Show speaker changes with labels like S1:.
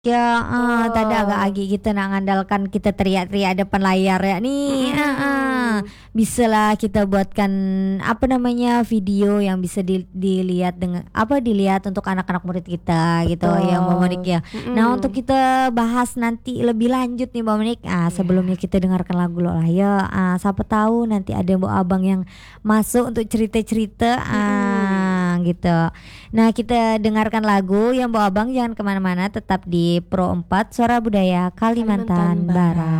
S1: Ya, tadi agak
S2: Betul.
S1: agi kita nak ngandalkan kita teriak-teriak depan layar ya nih,
S2: Mhm.
S1: bisalah kita buatkan apa namanya, video yang bisa dilihat dengan apa, dilihat untuk anak-anak murid kita gitu ya Mbak Monik
S2: Betul,
S1: ya. Nah untuk
S2: mhm.
S1: kita bahas nanti lebih lanjut nih Mbak Monik, sebelumnya
S2: Iya.
S1: kita dengarkan lagu Lola ya, siapa tahu nanti ada Mbok Abang yang masuk untuk cerita-cerita,
S2: Mhm.
S1: gitu. Nah kita dengarkan lagu ya Mbok Abang jangan kemana-mana tetap di Pro 4 Suara Budaya
S2: Kalimantan
S1: Kalimantan
S2: Barat.
S1: Barat.